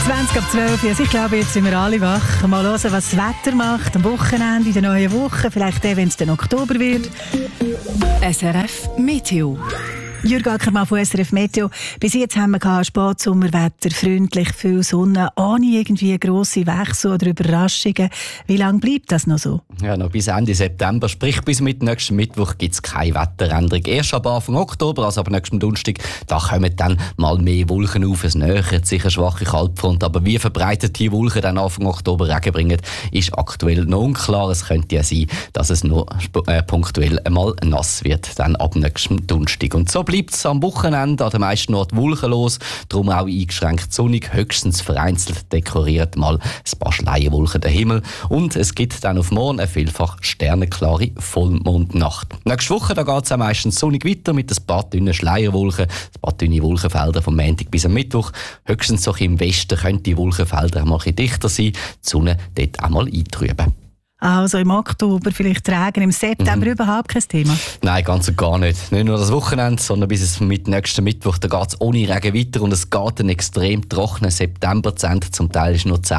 20 ab 12. Also ich glaube, jetzt sind wir alle wach. Mal hören, was das Wetter macht am Wochenende, in der neuen Woche. Vielleicht wenn es dann Oktober wird. SRF Meteo. Jürg Ackermann von SRF Meteo. Bis jetzt haben wir Spätsommerwetter, freundlich, viel Sonne, ohne irgendwie grosse Wechsel oder Überraschungen. Wie lange bleibt das noch so? Ja, noch bis Ende September, sprich bis nächsten Mittwoch gibt es keine Wetteränderung. Erst ab Anfang Oktober, also ab nächsten Donnerstag, da kommen dann mal mehr Wolken auf. Es nähert sich eine schwache Kaltfront, aber wie verbreitet die Wolken dann Anfang Oktober Regen bringen, ist aktuell noch unklar. Es könnte ja sein, dass es nur punktuell einmal nass wird, dann ab nächsten Donnerstag. Und so bleibt es am Wochenende an den meisten Orten wolkenlos, darum auch eingeschränkt sonnig, höchstens vereinzelt dekoriert mal ein paar Schleierwolken den Himmel. Und es gibt dann auf morgen eine vielfach sternenklare Vollmondnacht. Nächste Woche geht es meistens sonnig weiter mit ein paar dünnen Schleierwolken, ein paar dünne Wolkenfelder vom Montag bis am Mittwoch. Höchstens so im Westen können die Wolkenfelder mal ein bisschen dichter sein, die Sonne dort auch mal eintrüben. Also im Oktober vielleicht Regen, im September überhaupt kein Thema? Nein, ganz und gar nicht. Nicht nur das Wochenende, sondern bis es mit nächsten Mittwoch, da geht es ohne Regen weiter und es geht einen extrem trockenen September zu Ende. Zum Teil ist nur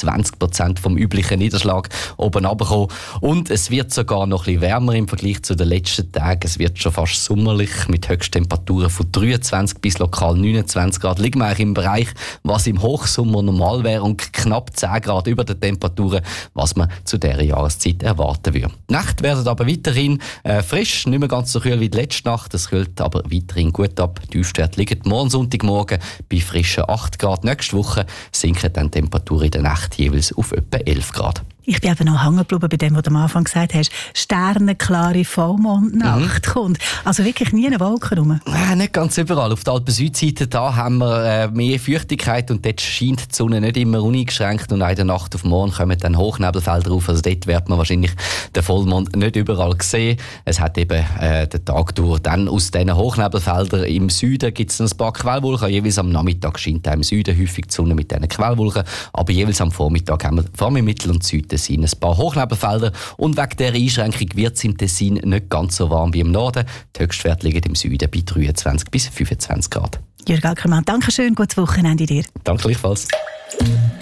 10-20% vom üblichen Niederschlag oben runtergekommen. Und es wird sogar noch ein bisschen wärmer im Vergleich zu den letzten Tagen. Es wird schon fast sommerlich mit Höchsttemperaturen von 23 bis lokal 29 Grad. Liegen wir eigentlich im Bereich, was im Hochsommer normal wäre und knapp 10 Grad über den Temperaturen, was man zu dieser Jahreszeit erwarten würde. Die Nächte werden aber weiterhin frisch, nicht mehr ganz so kühl wie die letzte Nacht. Es kühlt aber weiterhin gut ab. Die Tiefstwerte liegen morgen Sonntagmorgen bei frischen 8 Grad. Nächste Woche sinken dann die Temperaturen in der Nacht jeweils auf etwa 11 Grad. Ich bin eben noch hängen geblieben bei dem, was du am Anfang gesagt hast. Sternenklare Vollmondnacht kommt. Also wirklich nie eine Wolke rum. Nicht ganz überall. Auf der Alpen-Südseite da haben wir mehr Feuchtigkeit und dort scheint die Sonne nicht immer uneingeschränkt und auch in der Nacht auf morgen kommen dann Hochnebelfelder auf. Also dort wird man wahrscheinlich den Vollmond nicht überall sehen. Es hat eben den Tag durch. Dann aus diesen Hochnebelfeldern im Süden gibt es ein paar Quellwolken. Jeweils am Nachmittag scheint auch im Süden häufig die Sonne mit diesen Quellwolken. Aber jeweils am Vormittag haben wir vor allem im Mittel- und Süden ein paar Hochnebelfelder und wegen dieser Einschränkung wird es im Tessin nicht ganz so warm wie im Norden. Die Höchstwerte liegen im Süden bei 23 bis 25 Grad. Jürg Ackermann, danke schön, gutes Wochenende dir. Danke gleichfalls.